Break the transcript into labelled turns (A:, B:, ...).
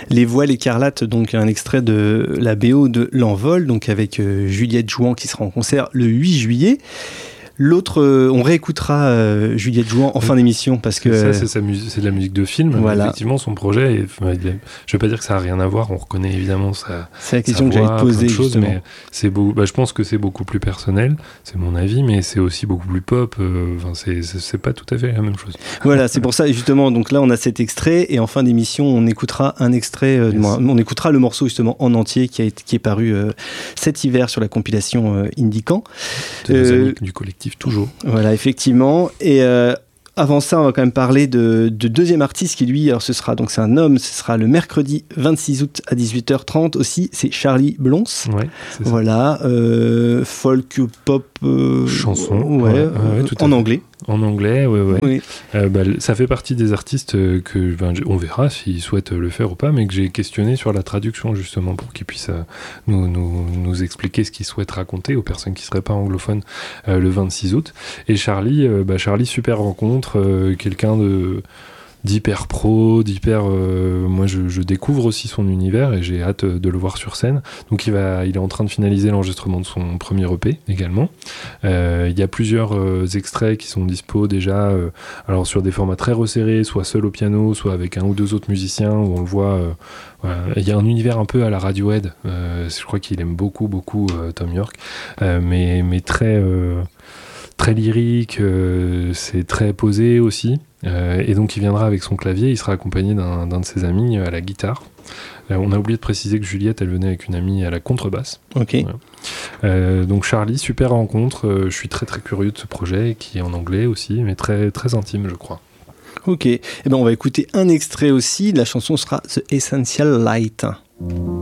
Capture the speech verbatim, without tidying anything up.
A: Les Voiles écarlates, donc un extrait de la B O de L'Envol, donc avec euh, Juliette Jouan qui sera en concert le huit juillet. L'autre, euh, on réécoutera euh, Juliette Jouan en fin d'émission parce que
B: ça, c'est, sa musique, c'est de la musique de film.
A: Voilà.
B: Effectivement, son projet, est, enfin, il est, je vais pas dire que ça a rien à voir. On reconnaît évidemment ça.
A: C'est la question que j'allais te poser
B: choses,
A: justement.
B: Mais c'est beau, bah, je pense que c'est beaucoup plus personnel, c'est mon avis, mais c'est aussi beaucoup plus pop. Euh, enfin, c'est, c'est, c'est pas tout à fait la même chose.
A: Voilà, c'est pour ça justement. Donc là, on a cet extrait et en fin d'émission, on écoutera un extrait. Euh, yes. On écoutera le morceau justement en entier qui a été, qui est paru euh, cet hiver sur la compilation euh, Indican.
B: De nos euh, amis du collectif Toujours.
A: Voilà, effectivement. Et euh, avant ça, on va quand même parler de, de deuxième artiste qui, lui, alors ce sera, donc c'est un homme, ce sera le mercredi vingt-six août à dix-huit heures trente aussi, c'est Charlie Blons.
B: Ouais, c'est ça.
A: Voilà, euh, folk, pop... Euh,
B: chanson,
A: ouais,
B: ouais,
A: euh,
B: ouais, tout à
A: en
B: fait.
A: anglais.
B: En anglais, ouais, ouais.
A: Oui.
B: Euh, bah, ça fait partie des artistes que, ben, on verra s'ils souhaitent le faire ou pas, mais que j'ai questionné sur la traduction justement pour qu'ils puissent euh, nous, nous, nous expliquer ce qu'ils souhaitent raconter aux personnes qui seraient pas anglophones euh, le vingt-six août. Et Charlie, euh, bah, Charlie, super rencontre, euh, quelqu'un de d'hyper pro, d'hyper... Euh, moi, je, je découvre aussi son univers et j'ai hâte de le voir sur scène. Donc, il, va, il est en train de finaliser l'enregistrement de son premier E P également. Euh, il y a plusieurs euh, extraits qui sont dispo déjà, euh, alors sur des formats très resserrés, soit seul au piano, soit avec un ou deux autres musiciens, où on le voit... Euh, voilà. Il y a un univers un peu à la Radiohead. Euh, je crois qu'il aime beaucoup, beaucoup euh, Tom York, euh, mais, mais très... Euh, très lyrique, euh, c'est très posé aussi, euh, et donc il viendra avec son clavier, il sera accompagné d'un, d'un de ses amis à la guitare. Euh, on a oublié de préciser que Juliette, elle venait avec une amie à la contrebasse.
A: Ok.
B: Voilà. Euh, donc Charlie, super rencontre, euh, je suis très très curieux de ce projet, qui est en anglais aussi, mais très, très intime je crois.
A: Ok, et eh ben on va écouter un extrait aussi, la chanson sera The Essential Light.